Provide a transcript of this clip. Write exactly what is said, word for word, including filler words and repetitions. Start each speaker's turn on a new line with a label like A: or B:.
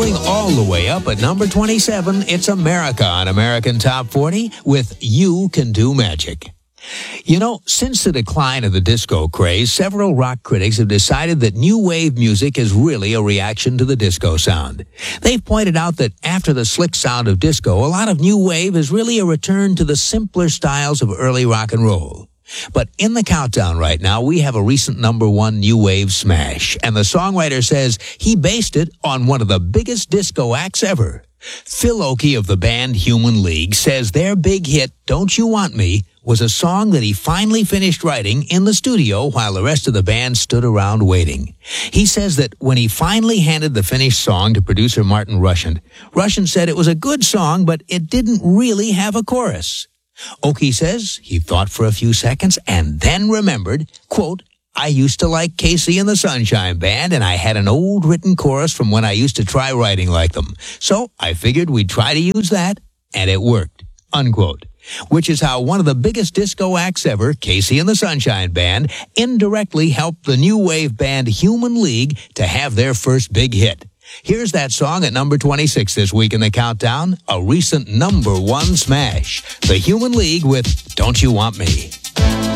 A: Going all the way up at number twenty-seven, it's America on American Top forty with You Can Do Magic. You know, since the decline of the disco craze, several rock critics have decided that new wave music is really a reaction to the disco sound. They've pointed out that after the slick sound of disco, a lot of new wave is really a return to the simpler styles of early rock and roll. But in the countdown right now, we have a recent number one new wave smash, and the songwriter says he based it on one of the biggest disco acts ever. Phil Oakey of the band Human League says their big hit, Don't You Want Me, was a song that he finally finished writing in the studio while the rest of the band stood around waiting. He says that when he finally handed the finished song to producer Martin Rushent, Rushent said it was a good song, but it didn't really have a chorus. Oakey says he thought for a few seconds and then remembered, quote, I used to like Casey and the Sunshine Band, and I had an old written chorus from when I used to try writing like them. So I figured we'd try to use that, and it worked, unquote. Which is how one of the biggest disco acts ever, Casey and the Sunshine Band, indirectly helped the new wave band Human League to have their first big hit. Here's that song at number twenty-six this week in the countdown, a recent number one smash. The Human League with Don't You Want Me.